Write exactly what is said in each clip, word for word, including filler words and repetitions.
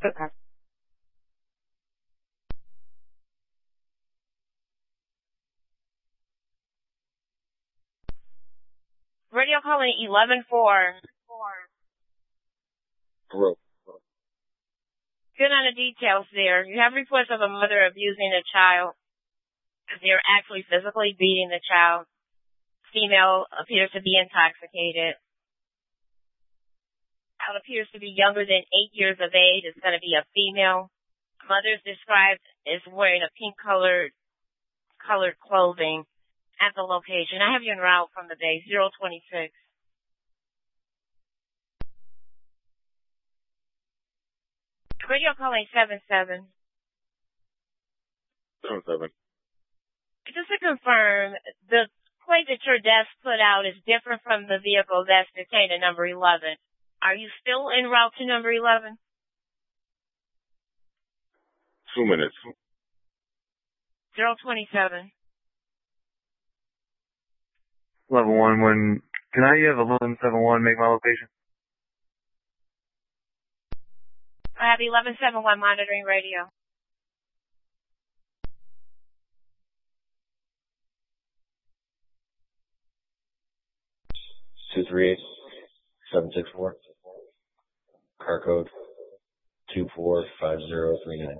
Okay. Radio calling eleven four. Hello. Good on the details there. You have reports of a mother abusing a child. They're actually physically beating the child. Female appears to be intoxicated. Child appears to be younger than eight years of age. It's going to be a female. Mother is described as wearing a pink colored colored clothing at the location. I have you en route from the base, zero twenty-six. Radio calling seven seven. seven seven. Just to confirm, the plate that your desk put out is different from the vehicle that's detained at number eleven. Are you still en route to number eleven? Two minutes. zero twenty-seven. Level one, when, can I have eleven seven one make my location? I have eleven seven one monitoring radio. two three eight, seven six four. Car code two four five zero three nine.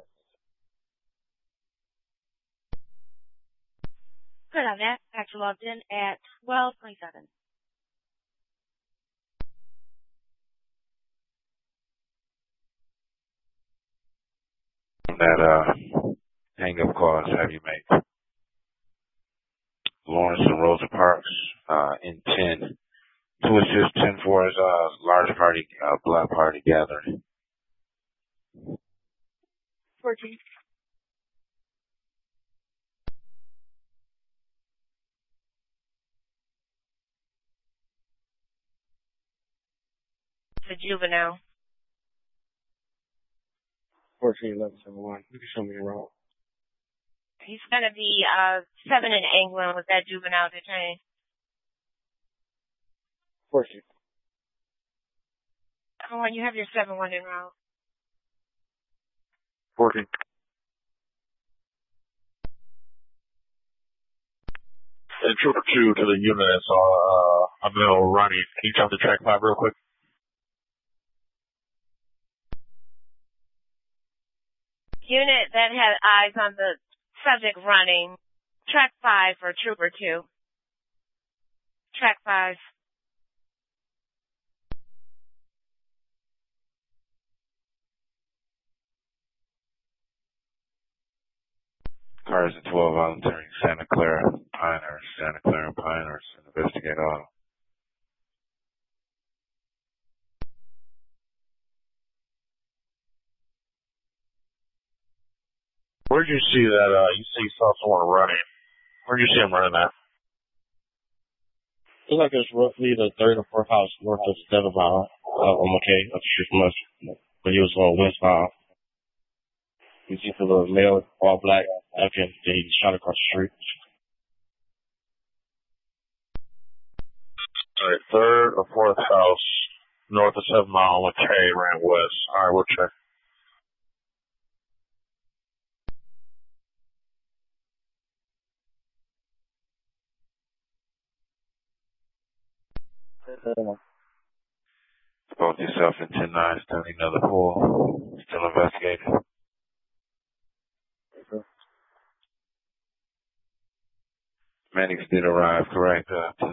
Good on that. Actually logged in at twelve twenty-seven. That uh, hang-up calls have you make? Lawrence and Rosa Parks uh, in ten. Two assist ten four is a uh, large party, uh, black party gathering. fourteen. It's a juvenile. fourteen eleven seven one. You can show me around. He's going to be uh, seven in England with that juvenile detained. fourteen. Oh, and you have your seven one en route. fourteen. And trooper two to the unit that's uh, a middle running. Can you jump to track five real quick? Unit that had eyes on the subject running. Track five for trooper two. Track five. Cars at twelve volunteering Santa Clara Pinehurst, Santa Clara Pinehurst, investigate auto. Where'd you see that, uh, you see you saw someone running? Where'd you see him running at? Looks like it's roughly the third or fourth house north of Devon Mile. Uh, I'm okay, up the street from us. But he was going westbound. You see the little male, all black, African, that he shot across the street. Alright, third or fourth house north of Seven Mile on K ran west. Alright, we'll check. Both yourself and ten nine still need another pull. Still investigating. Medics did arrive, correct, uh, to